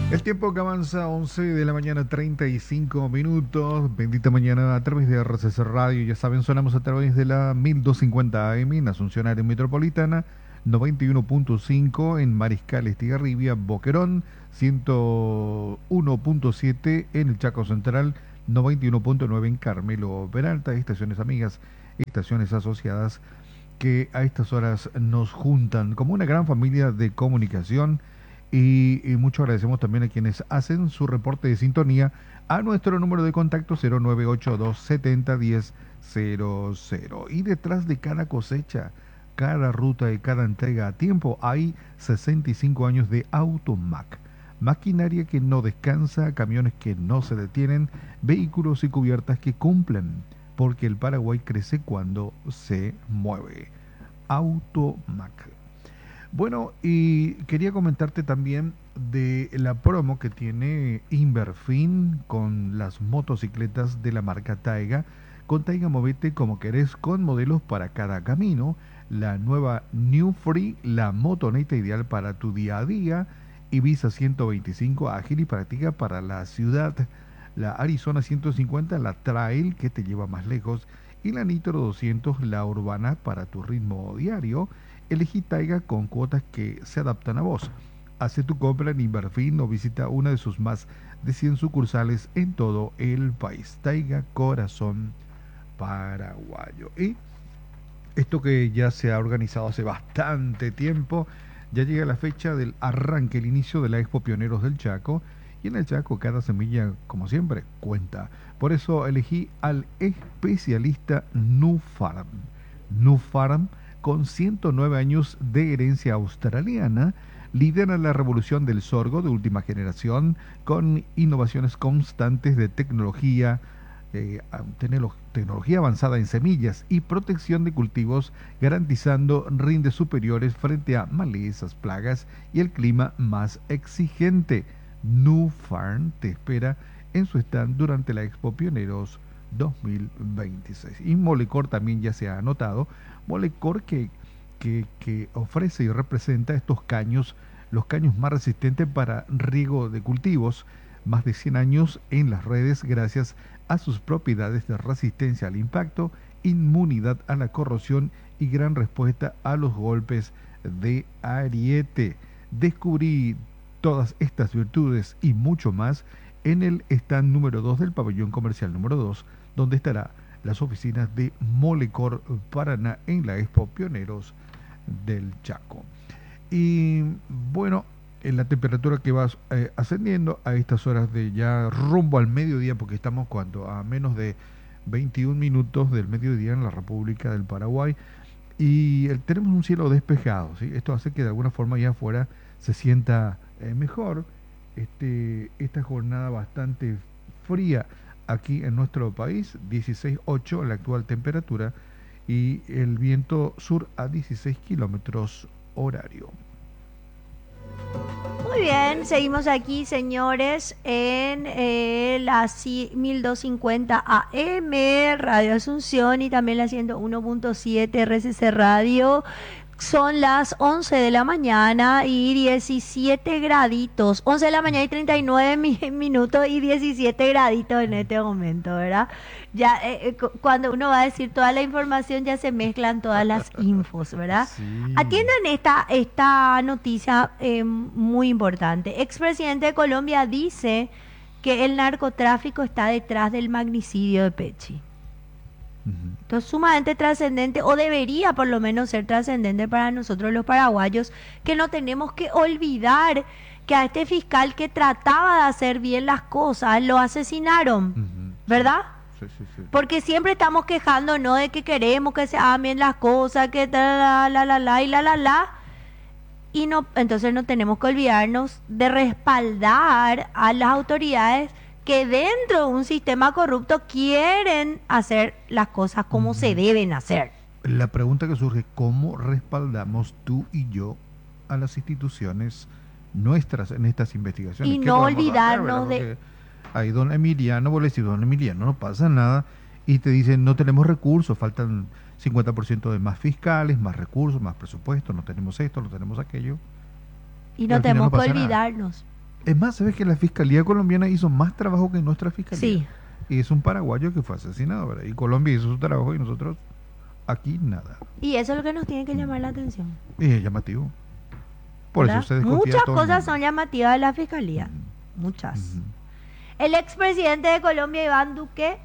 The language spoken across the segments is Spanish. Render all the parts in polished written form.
El tiempo que avanza, 11 de la mañana, 35 minutos. Bendita mañana a través de RCC Radio. Ya saben, sonamos a través de la 1250 AM en Asunción Área Metropolitana, 91.5 en Mariscal Estigarribia, Boquerón, 101.7 en el Chaco Central, 91.9 en Carmelo Peralta. Estaciones amigas, estaciones asociadas que a estas horas nos juntan como una gran familia de comunicación y mucho agradecemos también a quienes hacen su reporte de sintonía a nuestro número de contacto 0982701000. Y detrás de cada cosecha, cada ruta y cada entrega a tiempo hay 65 años de Automac. Maquinaria que no descansa, camiones que no se detienen, vehículos y cubiertas que cumplen, porque el Paraguay crece cuando se mueve. Automac. Bueno, y quería comentarte también de la promo que tiene Inverfin con las motocicletas de la marca Taiga. Con Taiga movete como querés, con modelos para cada camino. La nueva New Free, la motoneta ideal para tu día a día. Ibiza 125, ágil y práctica para la ciudad. La Arizona 150, la Trail, que te lleva más lejos. Y la Nitro 200, la urbana para tu ritmo diario. Elegí Taiga con cuotas que se adaptan a vos. Hace tu compra en Inverfin o visita una de sus más de 100 sucursales en todo el país. Taiga, corazón paraguayo. Y esto que ya se ha organizado hace bastante tiempo, ya llega la fecha del arranque, el inicio de la Expo Pioneros del Chaco. Y en el Chaco cada semilla, como siempre, cuenta. Por eso elegí al especialista Nufarm. Nufarm, con 109 años de herencia australiana, lidera la revolución del sorgo de última generación con innovaciones constantes de tecnología, tecnología avanzada en semillas y protección de cultivos, garantizando rindes superiores frente a malezas, plagas y el clima más exigente. New Farm te espera en su stand durante la Expo Pioneros 2026. Y Molecor también ya se ha anotado. Molecor que ofrece y representa estos caños, los caños más resistentes para riego de cultivos, más de 100 años en las redes gracias a sus propiedades de resistencia al impacto, inmunidad a la corrosión y gran respuesta a los golpes de ariete. Descubrí todas estas virtudes y mucho más en el stand número 2 del pabellón comercial número 2, donde estará las oficinas de Molecor Paraná en la Expo Pioneros del Chaco. Y bueno, en la temperatura que va ascendiendo a estas horas de ya rumbo al mediodía, porque estamos cuando a menos de 21 minutos del mediodía en la República del Paraguay, y tenemos un cielo despejado, ¿sí? Esto hace que de alguna forma allá afuera se sienta mejor esta jornada bastante fría aquí en nuestro país, 16,8 la actual temperatura y el viento sur a 16 kilómetros horario. Muy bien, seguimos aquí, señores, en la 1250 AM, Radio Asunción y también la 101.7 RCC Radio. Son las 11 de la mañana y 17 graditos. 11 de la mañana y 39 minutos y 17 graditos en este momento, ¿verdad? Ya cuando uno va a decir toda la información ya se mezclan todas las infos, ¿verdad? Sí. Atiendan esta noticia muy importante. Expresidente de Colombia dice que el narcotráfico está detrás del magnicidio de Pechi. Ujú. Esto es sumamente trascendente, o debería por lo menos ser trascendente para nosotros los paraguayos, que no tenemos que olvidar que a este fiscal que trataba de hacer bien las cosas, lo asesinaron, Ujú, sí, ¿verdad? sí, sí, sí. Porque siempre estamos quejándonos de que queremos que se hagan bien las cosas, que la y la. Y no, entonces no tenemos que olvidarnos de respaldar a las autoridades que dentro de un sistema corrupto quieren hacer las cosas como se Ujú. deben hacer. La pregunta que surge, ¿cómo respaldamos tú y yo a las instituciones nuestras en estas investigaciones? Y ¿Qué no podemos hacer, verdad? olvidarnos de... Porque ahí don Emiliano, vos le decís, don Emiliano, no pasa nada, y te dicen, no tenemos recursos, faltan 50% de más fiscales, más recursos, más presupuesto, no tenemos esto, no tenemos aquello, Y y no al final no tenemos que pasa nada. olvidarnos Es más, sabes que la Fiscalía colombiana hizo más trabajo que nuestra Fiscalía. Sí. Y es un paraguayo que fue asesinado, ¿verdad? Y Colombia hizo su trabajo y nosotros aquí nada. Y eso es lo que nos tiene que llamar la atención. Y es llamativo. Por ¿verdad? eso se desconfía Muchas todo el cosas mundo. son llamativas de la Fiscalía. Muchas. Ujú. El expresidente de Colombia, Iván Duque,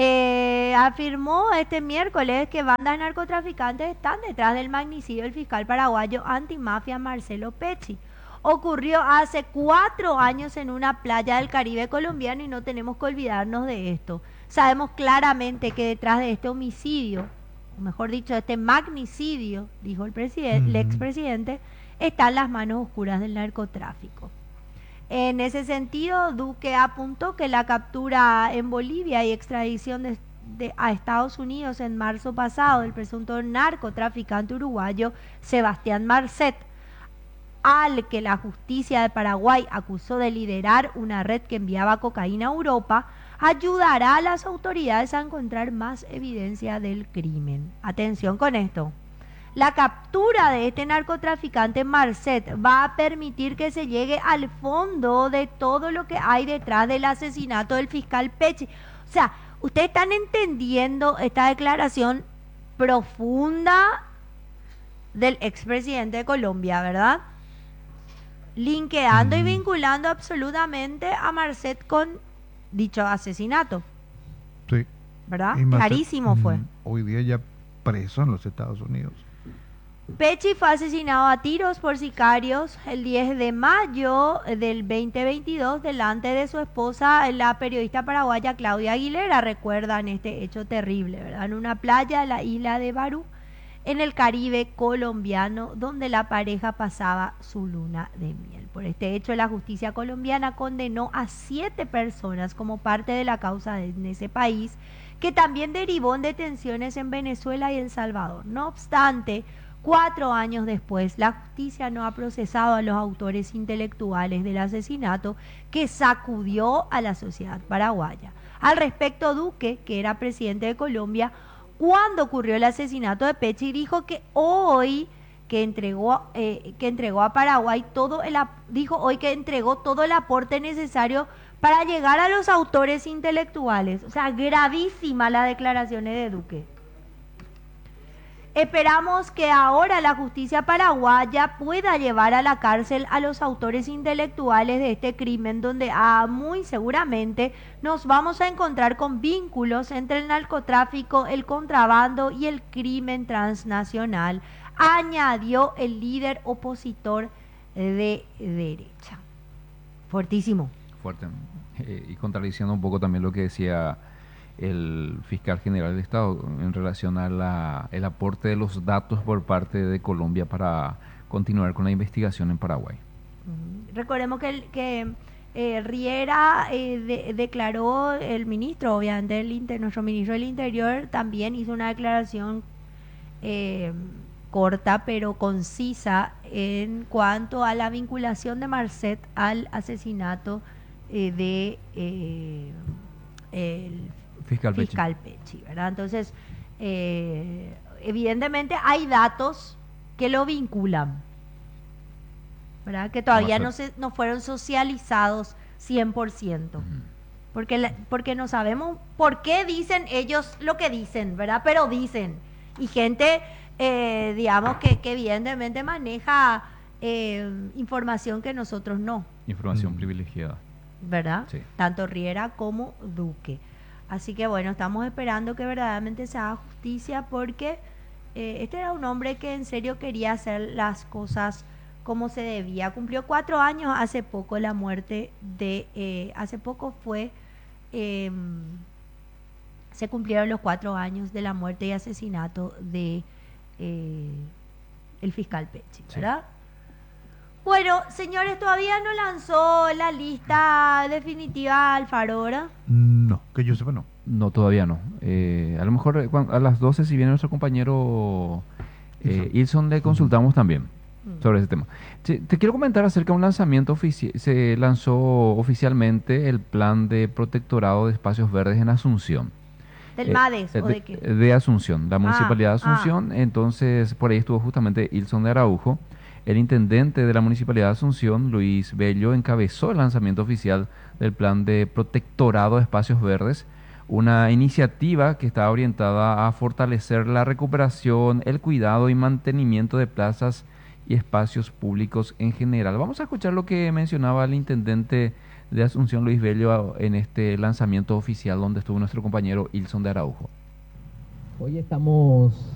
afirmó este miércoles que bandas narcotraficantes están detrás del magnicidio del fiscal paraguayo antimafia Marcelo Pecci. Ocurrió hace 4 años en una playa del Caribe colombiano y no tenemos que olvidarnos de esto. Sabemos claramente que detrás de este homicidio, o mejor dicho, de este magnicidio, dijo el expresidente, están las manos oscuras del narcotráfico. En ese sentido, Duque apuntó que la captura en Bolivia y extradición a Estados Unidos en marzo pasado del presunto narcotraficante uruguayo Sebastián Marcet, al que la justicia de Paraguay acusó de liderar una red que enviaba cocaína a Europa, ayudará a las autoridades a encontrar más evidencia del crimen. Atención con esto. La captura de este narcotraficante Marcet va a permitir que se llegue al fondo de todo lo que hay detrás del asesinato del fiscal Pecci. O sea, ustedes están entendiendo esta declaración profunda del expresidente de Colombia, ¿verdad? Linkeando y vinculando absolutamente a Marcet con dicho asesinato. Sí. ¿Verdad? Y Marcet, Clarísimo fue. Hoy día ya preso en los Estados Unidos. Pecci fue asesinado a tiros por sicarios el 10 de mayo del 2022 delante de su esposa, la periodista paraguaya Claudia Aguilera. Recuerdan este hecho terrible, ¿verdad? En una playa de la isla de Barú, en el Caribe colombiano, donde la pareja pasaba su luna de miel. Por este hecho, la justicia colombiana condenó a 7 personas como parte de la causa en ese país, que también derivó en detenciones en Venezuela y El Salvador. No obstante, 4 años después, la justicia no ha procesado a los autores intelectuales del asesinato que sacudió a la sociedad paraguaya. Al respecto, Duque, que era presidente de Colombia cuando ocurrió el asesinato de Pecci, dijo que hoy que entregó a Paraguay entregó todo el aporte necesario para llegar a los autores intelectuales. O sea, gravísimas las declaraciones de Duque. Esperamos que ahora la justicia paraguaya pueda llevar a la cárcel a los autores intelectuales de este crimen, donde muy seguramente nos vamos a encontrar con vínculos entre el narcotráfico, el contrabando y el crimen transnacional, añadió el líder opositor de derecha. Fuertísimo. Fuerte. Y contradiciendo un poco también lo que decía el fiscal general del Estado en relación a el aporte de los datos por parte de Colombia para continuar con la investigación en Paraguay. Recordemos que Riera declaró, el ministro, obviamente nuestro ministro del Interior también hizo una declaración corta pero concisa en cuanto a la vinculación de Marcet al asesinato de el fiscal Pecci, ¿verdad? Entonces, evidentemente hay datos que lo vinculan, ¿verdad? Que todavía no fueron socializados 100%. Porque no sabemos por qué dicen ellos lo que dicen, ¿verdad? Pero dicen. Y gente, digamos, que evidentemente maneja información que nosotros no. Información privilegiada. ¿Verdad? Sí. Tanto Riera como Duque. Así que bueno, estamos esperando que verdaderamente se haga justicia, porque este era un hombre que en serio quería hacer las cosas como se debía. Cumplió 4 años hace poco la muerte de... hace poco fue... se cumplieron los 4 años de la muerte y asesinato de el fiscal Pecci, ¿verdad? Sí. Bueno, señores, ¿todavía no lanzó la lista definitiva Alfarora? No, que yo sepa no. No, todavía no. A lo mejor a las 12, si viene nuestro compañero Ilson, le consultamos también sobre ese tema. Te quiero comentar acerca de un lanzamiento se lanzó oficialmente el plan de protectorado de espacios verdes en Asunción. ¿Del MADES o de qué? De Asunción, la Municipalidad de Asunción. Entonces, por ahí estuvo justamente Ilson de Araujo. El intendente de la Municipalidad de Asunción, Luis Bello, encabezó el lanzamiento oficial del Plan de Protectorado de Espacios Verdes, una iniciativa que está orientada a fortalecer la recuperación, el cuidado y mantenimiento de plazas y espacios públicos en general. Vamos a escuchar lo que mencionaba el intendente de Asunción, Luis Bello, en este lanzamiento oficial donde estuvo nuestro compañero Ilson de Araujo. Hoy estamos